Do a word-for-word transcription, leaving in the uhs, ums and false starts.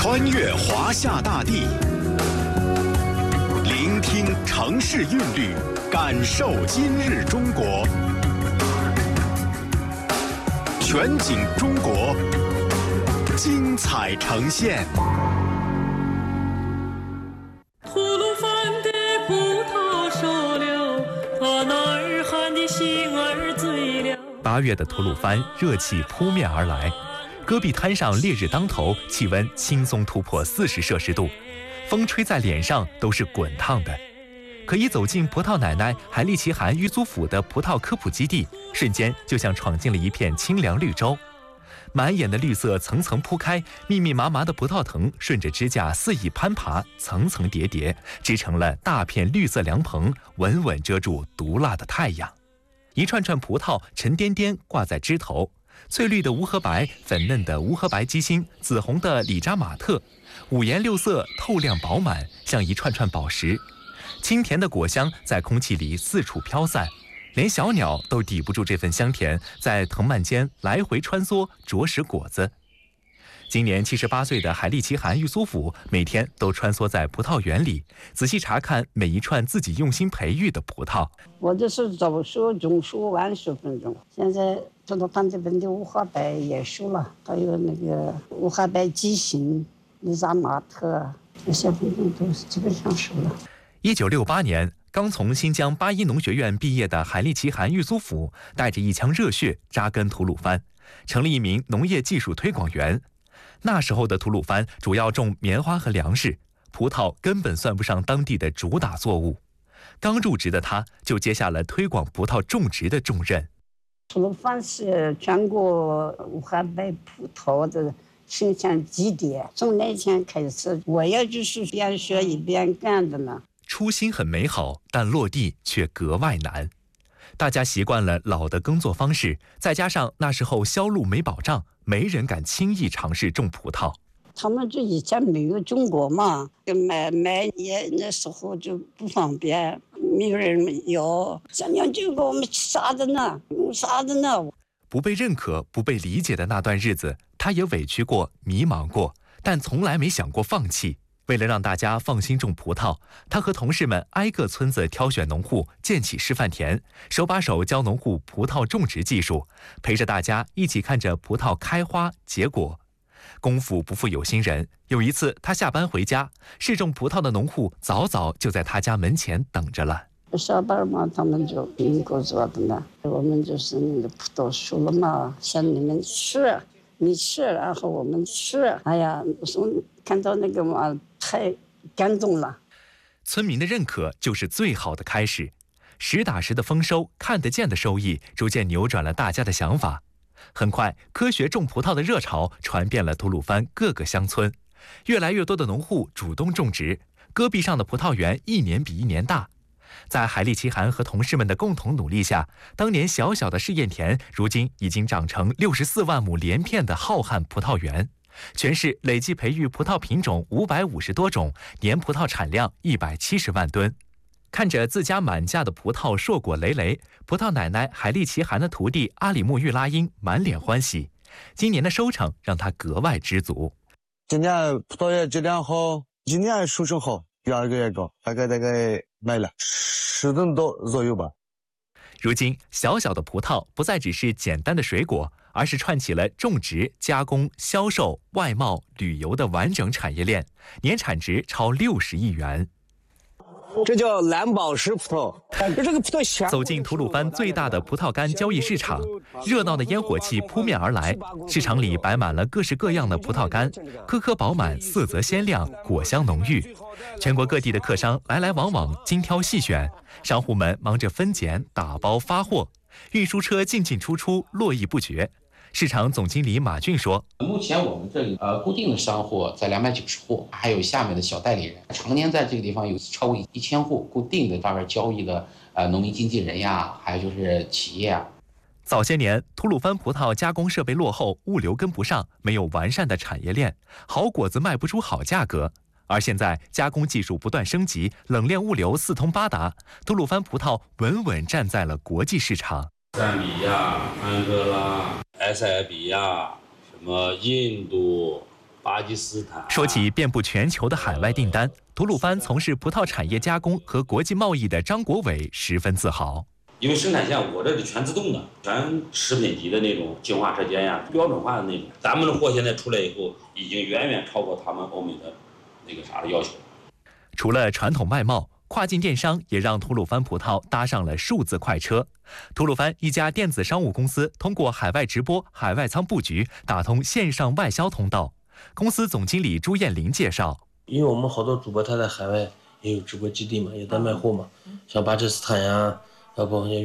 穿越华夏大地，聆听城市韵律，感受今日中国。全景中国，精彩呈现。 吐鲁番的葡萄熟了，他那儿喊的心儿醉了。 八月的吐鲁番热气扑面而来，戈壁滩上烈日当头，气温轻松突破四十摄氏度，风吹在脸上都是滚烫的。可一走进葡萄奶奶海利奇汗玉苏府的葡萄科普基地，瞬间就像闯进了一片清凉绿洲。满眼的绿色层层铺开，密密麻麻的葡萄藤顺着支架肆意攀爬，层层叠叠，织成了大片绿色凉棚，稳稳遮住毒辣的太阳。一串串葡萄沉甸甸挂在枝头，翠绿的乌合白，粉嫩的乌合白鸡心，紫红的里扎马特，五颜六色，透亮饱满，像一串串宝石。清甜的果香在空气里四处飘散，连小鸟都抵不住这份香甜，在藤蔓间来回穿梭，啄食果子。今年七十八岁的海利奇汗玉苏府每天都穿梭在葡萄园里，仔细查看每一串自己用心培育的葡萄。 我就是早熟、中熟、晚十分钟。现在吐鲁番这边的乌合白也熟了，还有那个乌合白鸡心、里扎马特，这些品种都基本上熟了。 一九六八年，刚从新疆八一农学院毕业的海利奇汗玉苏府，带着一腔热血扎根吐鲁番，成了一名农业技术推广员。那时候的吐鲁番主要种棉花和粮食，葡萄根本算不上当地的主打作物。刚入职的他，就接下了推广葡萄种植的重任。 吐鲁番是全国乌合白葡萄的生产基地，从那天开始，我也就是边学一边干的呢。 初心很美好，但落地却格外难。大家习惯了老的耕作方式，再加上那时候销路没保障，没人敢轻易尝试种葡萄。 他们这以前没有种过嘛，买买也那时候就不方便，没有人要。现在就给我们啥的呢？用啥的呢？ 不被认可、不被理解的那段日子，他也委屈过、迷茫过，但从来没想过放弃。为了让大家放心种葡萄，他和同事们挨个村子挑选农户，建起示范田，手把手教农户葡萄种植技术，陪着大家一起看着葡萄开花结果。功夫不负有心人，有一次他下班回家，试种葡萄的农户早早就在他家门前等着了。 下班嘛，他们就能够做的呢。我们就是那个葡萄熟了嘛，向你们吃，你吃，然后我们吃。哎呀，看到那个嘛，太感动了。 村民的认可就是最好的开始，实打实的丰收，看得见的收益，逐渐扭转了大家的想法。很快，科学种葡萄的热潮传遍了吐鲁番各个乡村，越来越多的农户主动种植，戈壁上的葡萄园一年比一年大。在海利奇汗和同事们的共同努力下，当年小小的试验田，如今已经长成六十四万亩连片的浩瀚葡萄园。全市累计培育葡萄品种五百五十多种，年葡萄产量一百七十万吨。看着自家满架的葡萄硕果累累，葡萄奶奶海利奇汗的徒弟阿里木玉拉英满脸欢喜。今年的收成让他格外知足。 今年葡萄叶质量好，今年收成好，第二个也高，大概大概卖了十吨多左右吧。 如今，小小的葡萄不再只是简单的水果，而是串起了种植、加工、销售、外贸、旅游的完整产业链，年产值超六十亿元。 这叫蓝宝石葡萄。这个葡萄香。 走进吐鲁番最大的葡萄干交易市场，热闹的烟火气扑面而来。市场里摆满了各式各样的葡萄干，颗颗饱满，色泽鲜亮，果香浓郁。全国各地的客商来来往往，精挑细选，商户们忙着分拣、打包、发货，运输车进进出出，络绎不绝。市场总经理马俊说：“ 目前我们这里呃固定的商户在两百九十户，还有下面的小代理人，常年在这个地方有超过一千户固定的上面交易的呃农民经纪人呀，还有就是企业啊。” 早些年，吐鲁番葡萄加工设备落后，物流跟不上，没有完善的产业链，好果子卖不出好价格。而现在，加工技术不断升级，冷链物流四通八达，吐鲁番葡萄稳稳站在了国际市场。 赞比亚、安哥拉、埃塞俄比亚、什么印度、 巴基斯坦。 说起遍布全球的海外订单，吐鲁番从事葡萄产业加工和国际贸易的张国伟十分自豪。 因为生产线我这是全自动的，全食品级的那种净化车间呀，标准化的那种。咱们的货现在出来以后，已经远远超过他们欧美的那个啥的要求。 除了传统外贸，跨境电商也让吐鲁番葡萄搭上了数字快车。吐鲁番一家电子商务公司通过海外直播、海外仓布局，打通线上外销通道。公司总经理朱艳玲介绍， 因为我们好多主播他在海外也有直播基地嘛，也在卖货嘛，像巴基斯坦呀，要包括